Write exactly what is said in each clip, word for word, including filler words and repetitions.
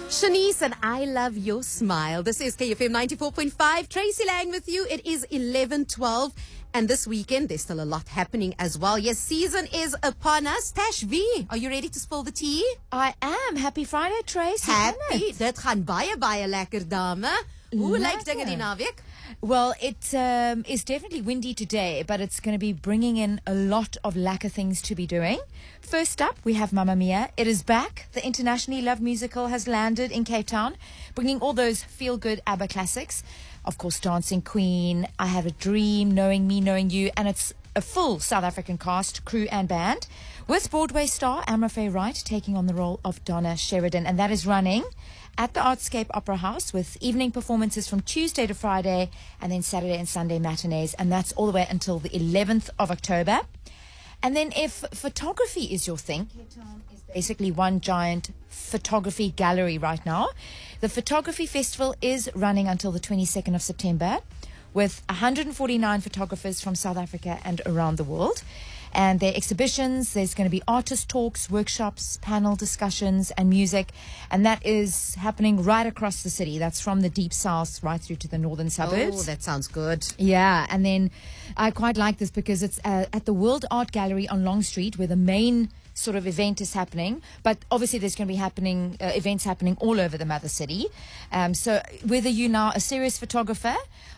Shanice and I love your smile. This is K F M ninety-four point five. Tracy Lang with you. It is eleven twelve. And this weekend, there's still a lot happening as well. Yes, season is upon us. Tash V, are you ready to spill the tea? I am. Happy Friday, Trace. Happy. Dit gaan baie, baie lekker, dame. Hoe lyk dinge die naweek? Well, it um, is definitely windy today, but it's going to be bringing in a lot of lacquer things to be doing. First up, we have Mamma Mia. It is back. The internationally loved musical has landed in Cape Town, bringing all those feel-good ABBA classics. Of course, Dancing Queen, I Have a Dream, Knowing Me, Knowing You, and it's a full South African cast, crew and band, with Broadway star Amra Faye Wright taking on the role of Donna Sheridan, and that is running at the Artscape Opera House with evening performances from Tuesday to Friday and then Saturday and Sunday matinees, and that's all the way until the eleventh of October. And then if photography is your thing, Cape Town is basically one giant photography gallery right now. The Photography Festival is running until the twenty-second of September with one hundred forty-nine photographers from South Africa and around the world. And there are exhibitions, there's going to be artist talks, workshops, panel discussions, and music. And that is happening right across the city. That's from the deep south right through to the northern suburbs. Oh, that sounds good. Yeah, and then I quite like this because it's uh, at the World Art Gallery on Long Street where the main sort of event is happening, but obviously there's going to be happening uh, events happening all over the mother city. Um, so whether you're now a serious photographer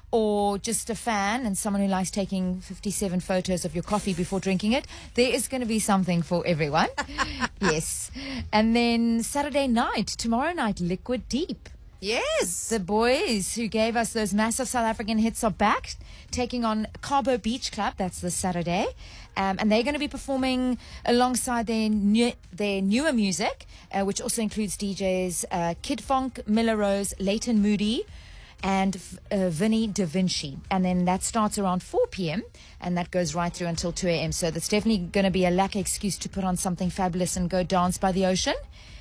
or just a fan and someone who likes taking fifty-seven photos of your coffee before drinking it, there is going to be something for everyone. Yes. And then Saturday night, tomorrow night, Liquid Deep. Yes. The boys who gave us those massive South African hits are back, taking on Cabo Beach Club. That's this Saturday. Um, and they're going to be performing alongside their new, their newer music, uh, which also includes D Js uh, Kid Funk, Miller Rose, Leighton Moody, and uh, Vinny Da Vinci. And then that starts around four p.m. and that goes right through until two a.m. So that's definitely going to be a lack excuse to put on something fabulous and go dance by the ocean.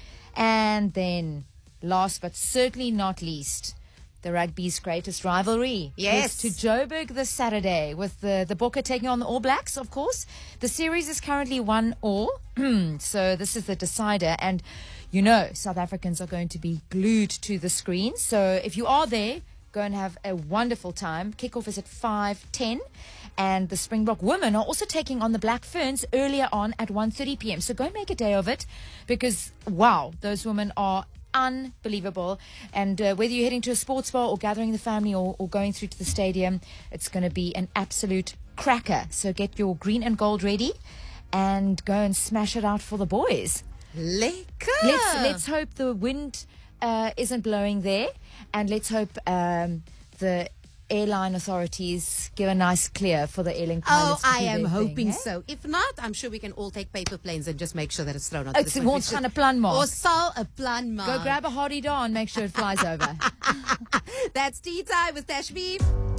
And then last but certainly not least, the rugby's greatest rivalry. Yes. To Joburg this Saturday with the, the Bokke taking on the All Blacks, of course. The series is currently one all. So this is the decider. And you know South Africans are going to be glued to the screen. So if you are there, go and have a wonderful time. Kickoff is at five ten. And the Springbok women are also taking on the Black Ferns earlier on at one thirty p.m. So go and make a day of it because, wow, those women are unbelievable. And uh, whether you're heading to a sports bar or gathering the family or, or going through to the stadium, it's going to be an absolute cracker. So get your green and gold ready and go and smash it out for the boys. Lekker. Let's, let's hope the wind uh, isn't blowing there, and let's hope um, the airline authorities give a nice clear for the airline pilots. Oh, to I do am their hoping thing, eh? so. If not, I'm sure we can all take paper planes and just make sure that it's thrown onto It's the won't kind of plan mark. Or sal a plan mark. Go grab a Hardy Dawn and make sure it flies over. That's Tea Time with Tash V.